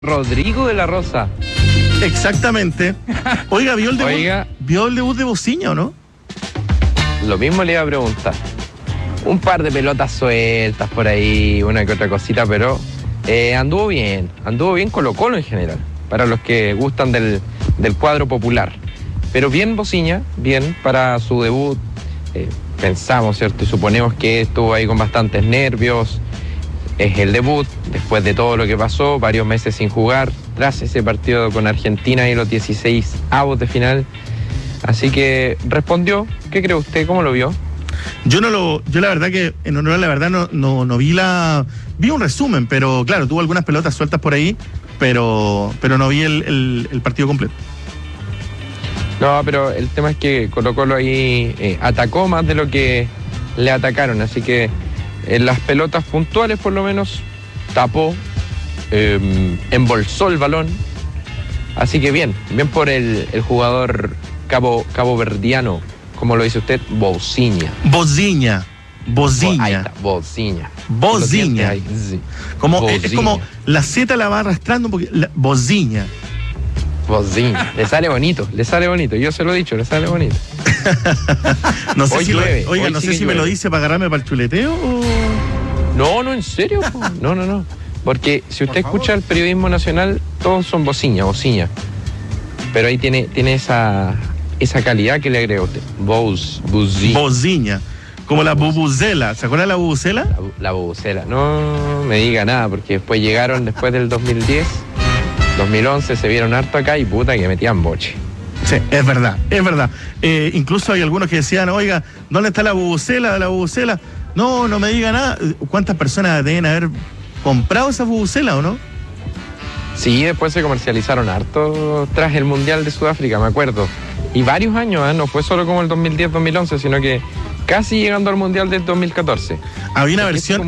Rodrigo de la Rosa. Exactamente. Oiga, ¿vio el debut de Bociña o no? Lo mismo le iba a preguntar. Un par de pelotas sueltas por ahí, una que otra cosita, pero anduvo bien Colo-Colo en general, para los que gustan del cuadro popular. Pero bien Bociña, bien para su debut. Pensamos, ¿cierto? Y suponemos que estuvo ahí con bastantes nervios. Es el debut, después de todo lo que pasó, varios meses sin jugar, tras ese partido con Argentina y los 16avos de final. Así que respondió. ¿Qué cree usted? ¿Cómo lo vio? Yo la verdad que, en honor a la verdad, no vi un resumen, pero claro, tuvo algunas pelotas sueltas por ahí, pero no vi el partido completo. No, pero el tema es que Colo-Colo ahí atacó más de lo que le atacaron, así que en las pelotas puntuales por lo menos tapó, embolsó el balón, así que bien por el jugador caboverdiano, como lo dice usted, Bociña. Ahí está, Bociña. Es como la Z la va arrastrando porque Bociña. Bociña. Le sale bonito. Yo se lo he dicho, le sale bonito. No sé hoy si llueve, oiga, hoy no sí sé si llueve. me lo dice para agarrarme para el chuleteo o... No, en serio. No. Porque si usted escucha el periodismo nacional, todos son Bociña. Pero ahí tiene esa calidad que le agrega usted. Bociña. Como la bubucela. ¿Se acuerda de la bubucela? La bubucela. No me diga nada, porque después llegaron, después del 2010, 2011, se vieron harto acá y puta que metían boche. Sí, es verdad. Incluso hay algunos que decían, oiga, ¿dónde está la bubucela de la bubucela? No me diga nada. ¿Cuántas personas deben haber comprado esa bubucela o no? Sí, después se comercializaron harto tras el Mundial de Sudáfrica, me acuerdo. Y varios años, no fue solo como el 2010-2011, sino que casi llegando al Mundial del 2014. Había una versión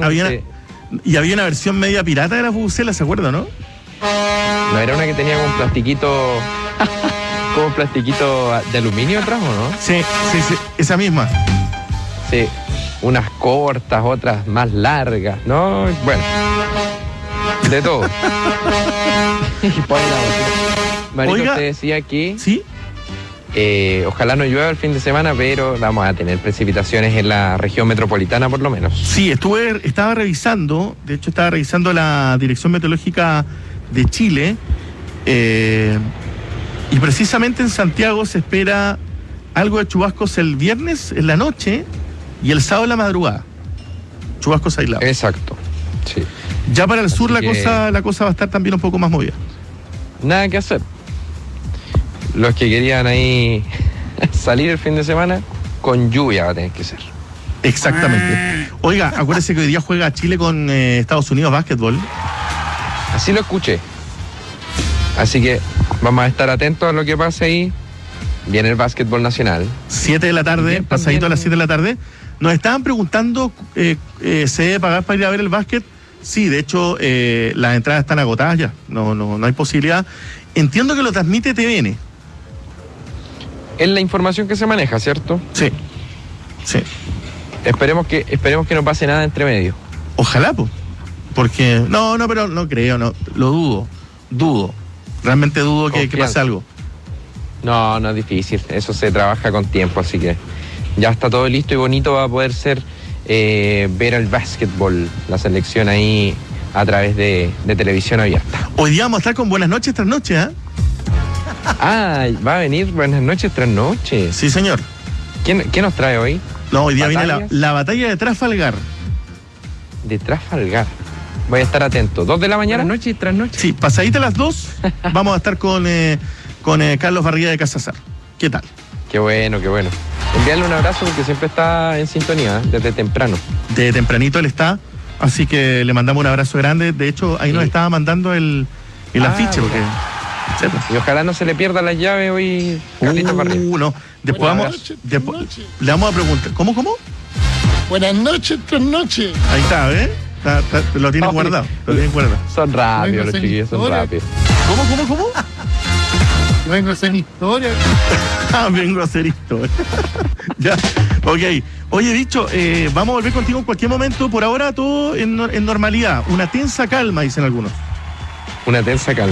media pirata de la bubucela, ¿se acuerda, no? ¿No era una que tenía como un plastiquito... como un plastiquito de aluminio atrás, ¿o no? Sí, esa misma. Sí, unas cortas, otras más largas, ¿no? Bueno, de todo. Marito, Oiga, usted decía que... ¿Sí? Ojalá no llueva el fin de semana, pero vamos a tener precipitaciones en la región metropolitana por lo menos. Sí, estaba revisando la Dirección Meteorológica de Chile, y precisamente en Santiago se espera algo de chubascos el viernes en la noche y el sábado en la madrugada. Chubascos aislados. Exacto, sí. Ya para el sur la que... cosa va a estar también un poco más movida. Nada que hacer. Los que querían ahí salir el fin de semana, con lluvia va a tener que ser. Exactamente. Oiga, acuérdese que hoy día juega Chile con Estados Unidos básquetbol. Así lo escuché. Así que vamos a estar atentos a lo que pase ahí. Viene el básquetbol nacional. 7 de la tarde, Bien, pasadito también... a las 7 de la tarde. Nos estaban preguntando, ¿se debe pagar para ir a ver el básquet? Sí, de hecho, las entradas están agotadas ya. No hay posibilidad. Entiendo que lo transmite TVN. Es la información que se maneja, ¿cierto? Sí. Esperemos que no pase nada entre medio. Ojalá, pues. Porque, pero no creo, lo dudo. Realmente dudo que pase algo. No es difícil, eso se trabaja con tiempo, así que ya está todo listo y bonito, va a poder ser ver el básquetbol, la selección ahí a través de televisión abierta. Hoy día vamos a estar con Buenas noches tras noche, ¿eh? Va a venir Buenas noches tras noche. Sí, señor. ¿Qué nos trae hoy? No, hoy día viene la batalla de Trafalgar. De Trafalgar. Voy a estar atento. 2 de la mañana. Noche tras noche. Sí, pasadita las 2, vamos a estar con Carlos Barriga de Casazar. ¿Qué tal? Qué bueno. Enviarle un abrazo porque siempre está en sintonía, desde temprano. De tempranito él está, así que le mandamos un abrazo grande. De hecho, ahí nos estaba mandando el afiche, porque... Y ojalá no se le pierdan las llaves hoy, Carlitos Barriga. No. Después le vamos a preguntar. ¿Cómo? Buenas noches tras noche. Ahí está, ¿ves? Lo tienen guardado. Son rápidos los chiquillos, son rápidos. ¿Cómo? Vengo a hacer historia. Vengo a hacer historia. Ya, ok. Oye, Bicho, vamos a volver contigo en cualquier momento. Por ahora todo en normalidad. Una tensa calma, dicen algunos. una tensa calma.